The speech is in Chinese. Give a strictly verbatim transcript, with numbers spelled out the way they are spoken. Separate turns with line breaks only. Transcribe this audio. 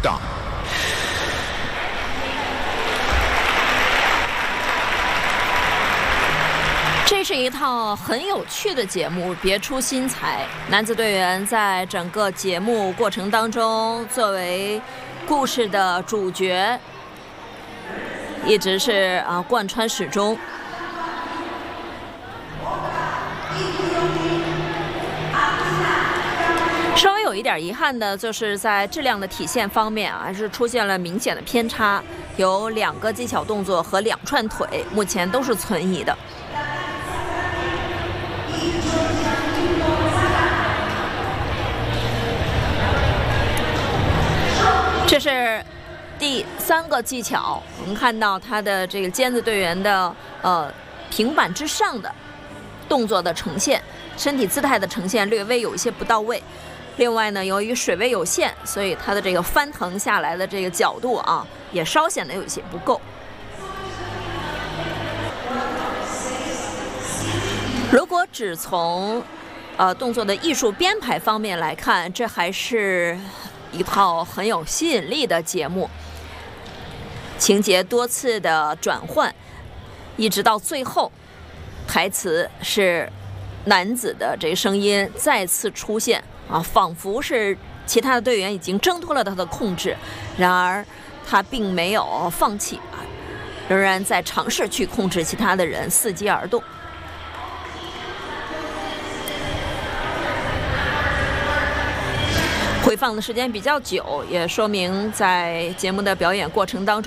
stop.
这是一套很有趣的节目，别出心裁。男子队员在整个节目过程当中，作为故事的主角，一直是啊贯穿始终。稍微有一点遗憾的就是在质量的体现方面啊，还是出现了明显的偏差，有两个技巧动作和两串腿，目前都是存疑的。这是第三个技巧，我们看到他的这个尖子队员的呃平板之上的动作的呈现，身体姿态的呈现略微有一些不到位。另外呢，由于水位有限，所以他的这个翻腾下来的这个角度啊，也稍显得有一些不够。如果只从呃动作的艺术编排方面来看，这还是一套很有吸引力的节目，情节多次的转换，一直到最后，台词是男子的这声音再次出现啊，仿佛是其他的队员已经挣脱了他的控制，然而他并没有放弃啊，仍然在尝试去控制其他的人，伺机而动。回放的时间比较久，也说明在节目的表演过程当中